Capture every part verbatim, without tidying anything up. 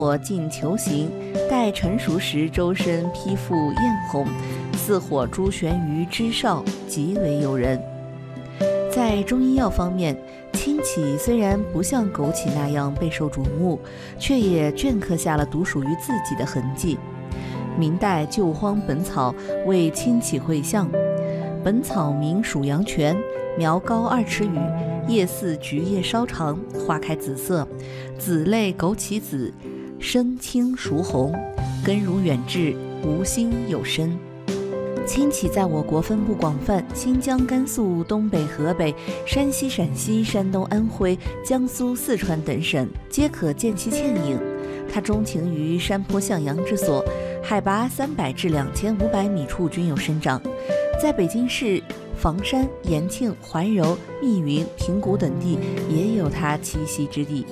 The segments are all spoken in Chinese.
我尽球形，待成熟时，周身披覆艳红，似火珠悬于枝上，极为诱人。在中医药方面，清杞虽然不像枸杞那样备受瞩目，却也镌刻下了独属于自己的痕迹。明代《救荒本草》为清杞绘像，本草名属阳泉，苗高二尺余，叶似菊叶稍长，花开紫色，籽类枸杞子，深青熟红，根如远志，无心有深。清杞在我国分布广泛，新疆、甘肃、东北、河北、山西、陕西、山东、安徽、江苏、四川等省皆可见其倩影。它钟情于山坡向阳之所，海拔三百至两千五百米处均有生长。在北京市房山、延庆、怀柔、密云、平谷等地也有它栖息之地。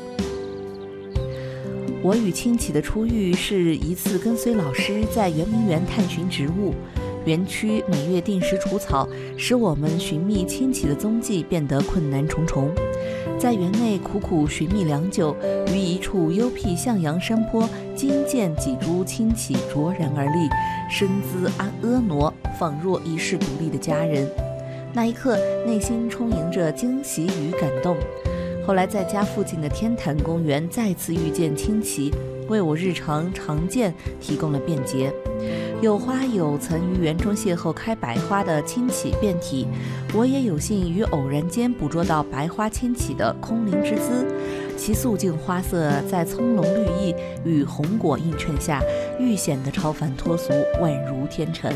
我与清杞的初遇是一次跟随老师在圆明园探寻植物，园区每月定时除草，使我们寻觅清杞的踪迹变得困难重重。在园内苦苦寻觅良久，于一处幽僻向阳山坡，惊见几株清杞卓然而立，身姿婀娜，仿若遗世独立的佳人。那一刻，内心充盈着惊喜与感动。后来在家附近的天坛公园再次遇见清杞，为我日常常见提供了便捷。有花友曾于园中邂逅开白花的清杞变体，我也有幸于偶然间捕捉到白花清杞的空灵之姿，其素净花色在葱茏绿意与红果映衬下，愈显得超凡脱俗，宛如天成。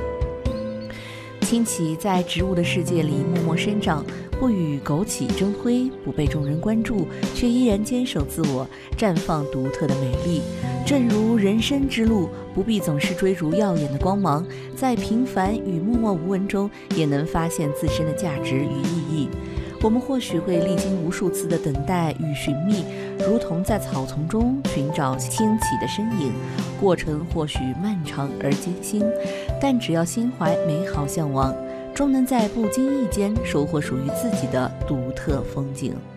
清杞在植物的世界里默默生长，不与枸杞争辉，不被众人关注，却依然坚守自我，绽放独特的美丽。正如人生之路，不必总是追逐耀眼的光芒，在平凡与默默无闻中，也能发现自身的价值与意义。我们或许会历经无数次的等待与寻觅，如同在草丛中寻找清杞的身影，过程或许漫长而艰辛，但只要心怀美好向往，终能在不经意间收获属于自己的独特风景。